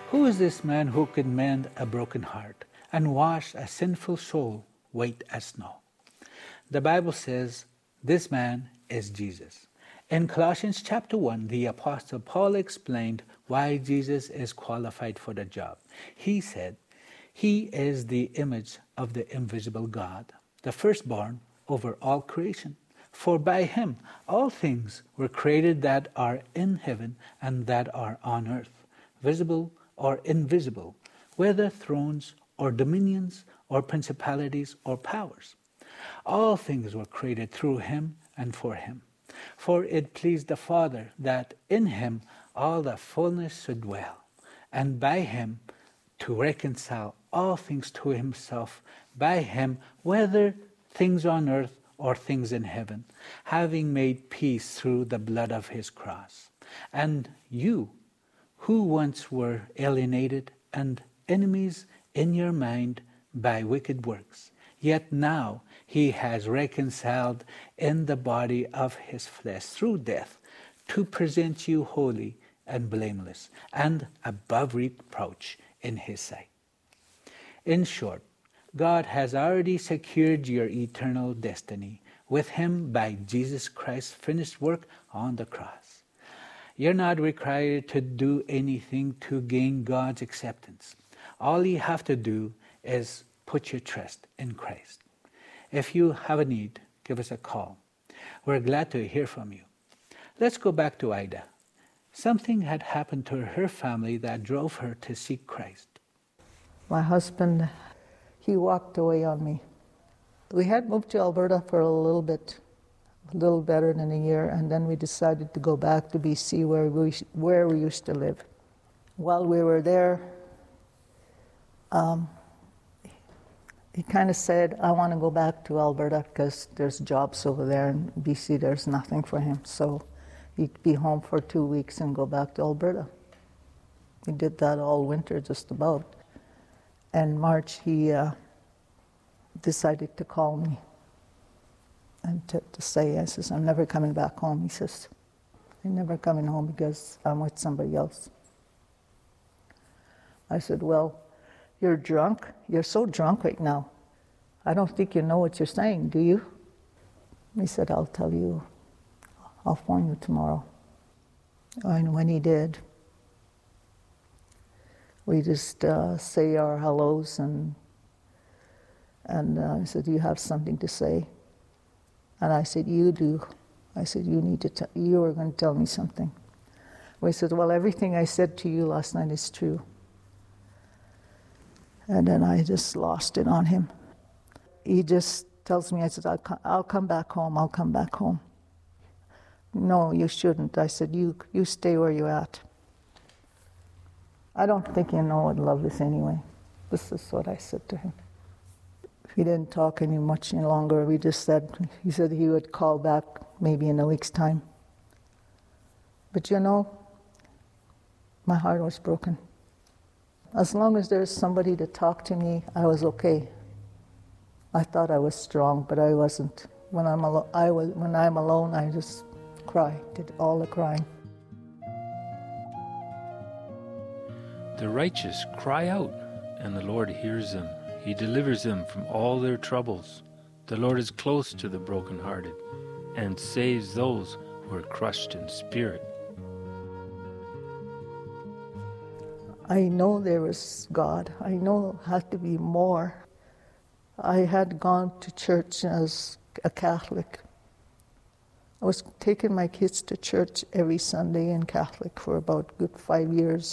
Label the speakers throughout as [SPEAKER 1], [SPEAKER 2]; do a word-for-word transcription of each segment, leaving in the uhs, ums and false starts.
[SPEAKER 1] Who is this man who can mend a broken heart and wash a sinful soul white as snow? The Bible says this man is Jesus. In Colossians chapter one, the Apostle Paul explained why Jesus is qualified for the job. He said, "He is the image of the invisible God, the firstborn over all creation. For by him all things were created that are in heaven and that are on earth, visible or invisible, whether thrones or dominions or principalities or powers. All things were created through him and for him. For it pleased the Father that in him all the fullness should dwell, and by him to reconcile all things to himself, by him whether things on earth or things in heaven, having made peace through the blood of his cross. And you, who once were alienated and enemies in your mind by wicked works, yet now he has reconciled in the body of his flesh through death, to present you holy and blameless and above reproach in his sight." In short, God has already secured your eternal destiny with him by Jesus Christ's finished work on the cross. You're not required to do anything to gain God's acceptance. All you have to do is put your trust in Christ. If you have a need, give us a call. We're glad to hear from you. Let's go back to Ida. Something had happened to her family that drove her to seek Christ.
[SPEAKER 2] My husband, he walked away on me. We had moved to Alberta for a little bit, a little better than a year, and then we decided to go back to B C where we, where we used to live. While we were there, um, he kind of said, "I want to go back to Alberta because there's jobs over there. In B C there's nothing for him." So he'd be home for two weeks and go back to Alberta. He did that all winter just about. In March, he uh, decided to call me and to, to say, I says, "I'm never coming back home." He says, "I'm never coming home because I'm with somebody else." I said, "Well, you're drunk. You're so drunk right now. I don't think you know what you're saying, do you?" He said, "I'll tell you. I'll phone you tomorrow." And when he did, we just uh, say our hellos, and and uh, I said, "Do you have something to say?" And I said, "You do." I said, "You need to. T- you are going to tell me something." We said, "Well, everything I said to you last night is true." And then I just lost it on him. He just tells me, I said, I'll, co- I'll come back home, I'll come back home. "No, you shouldn't." I said, you you stay where you're at. "I don't think you know what love is anyway." This is what I said to him. He didn't talk any much any longer. We just said, he said he would call back maybe in a week's time. But you know, my heart was broken. As long as there's somebody to talk to me, I was okay. I thought I was strong, but I wasn't. When I'm alone, I was. When I'm alone, I just cry. Did all the crying.
[SPEAKER 3] The righteous cry out, and the Lord hears them. He delivers them from all their troubles. The Lord is close to the brokenhearted, and saves those who are crushed in spirit.
[SPEAKER 2] I know there was God. I know it had to be more. I had gone to church as a Catholic. I was taking my kids to church every Sunday in Catholic for about good five years.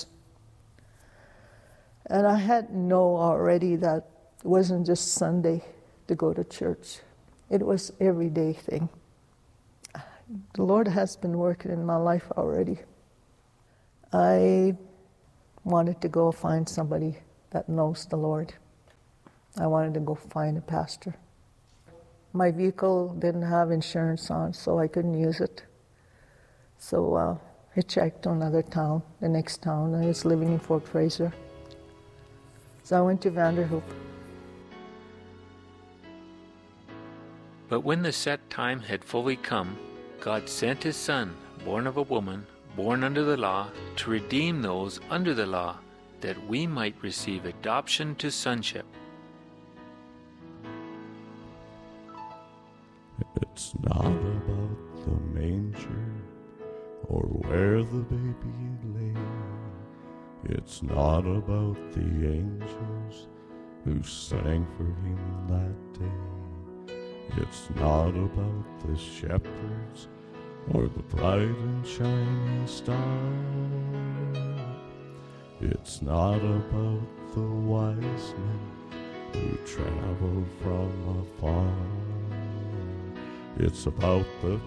[SPEAKER 2] And I had know already that it wasn't just Sunday to go to church. It was everyday thing. The Lord has been working in my life already. I wanted to go find somebody that knows the Lord. I wanted to go find a pastor. My vehicle didn't have insurance on, so I couldn't use it. So uh, I checked to another town, the next town. I was living in Fort Fraser. So I went to Vanderhoek.
[SPEAKER 3] But when the set time had fully come, God sent his Son, born of a woman, born under the law, to redeem those under the law, that we might receive adoption to sonship.
[SPEAKER 4] It's not about the manger or where the baby lay. It's not about the angels who sang for him that day. It's not about the shepherds or the bright and shining star. It's not about the wise men who traveled from afar. It's about the